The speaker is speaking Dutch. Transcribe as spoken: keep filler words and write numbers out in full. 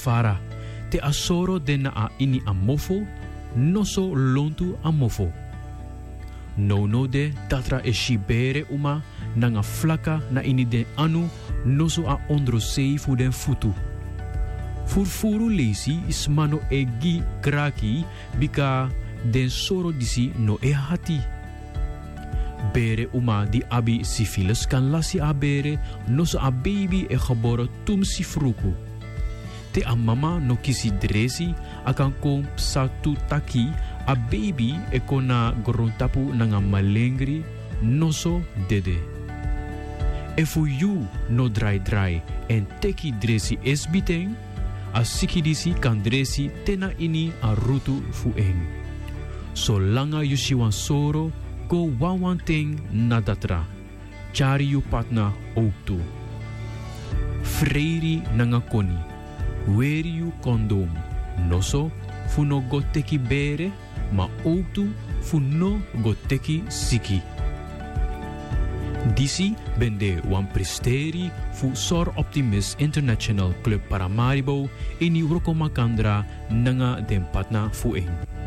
fara. Te asoro dena a ini amofo, noso lontu amofo. No no de tatra e shibere uma nanga flaka na ini de anu noso a ondro sei fu den futu. Furfuru lesi is mano e gi kraki bika den soro disi no e hati. Bere uma di abi syphilis kan lasi a bere noso a baby e geboren tum si fruku. Te a mama no kisi dresi akan kom satu taki a baby e kona grontapu nanga malengri noso dede. E fu you no dry dry en teki dresi esbiteng a sikidisi kan dresi tena ini a rutu fu eng. Solanga you siwan soro go wawan ting na datra. Chari you patna outu. Freiri nanga koni. Wear you condom. Noso fu no go teki bere ma outu fu no go teki siki. Disi bende wan presteri fu Sor Optimist International Club Paramaribo in Urokomakandra nanga den patna fu eng.